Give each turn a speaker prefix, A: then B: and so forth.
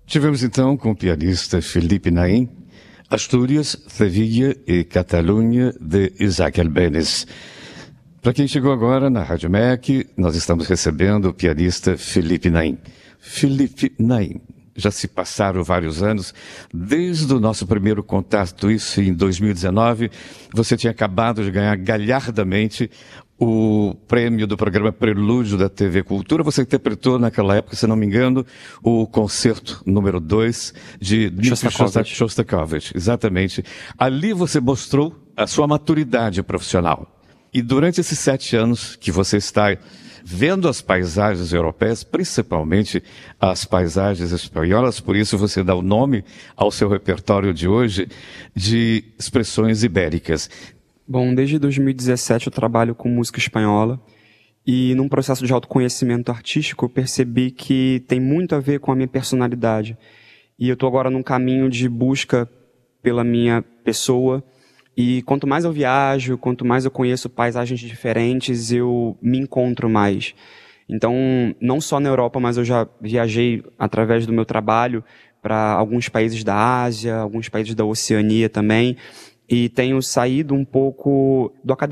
A: Tivemos então com o pianista Felipe Naim, Astúrias, Sevilla e Catalunha, de Isaac Albéniz. Para quem chegou agora na Rádio MEC, nós estamos recebendo o pianista Felipe Naim. Felipe Naim, já se passaram vários anos, desde o nosso primeiro contato, isso em 2019, você tinha acabado de ganhar galhardamente o prêmio do programa Prelúdio da TV Cultura. Você interpretou naquela época, se não me engano, o concerto número 2 de Shostakovich. Exatamente. Ali você mostrou a sua maturidade profissional. E durante esses 7 anos que você está vendo as paisagens europeias, principalmente as paisagens espanholas, por isso você dá o nome ao seu repertório de hoje de expressões ibéricas.
B: Bom, desde 2017 eu trabalho com música espanhola e num processo de autoconhecimento artístico eu percebi que tem muito a ver com a minha personalidade. E eu estou agora num caminho de busca pela minha pessoa e quanto mais eu viajo, quanto mais eu conheço paisagens diferentes, eu me encontro mais. Então, não só na Europa, mas eu já viajei através do meu trabalho para alguns países da Ásia, alguns países da Oceania também, e tenho saído um pouco do acadêmico.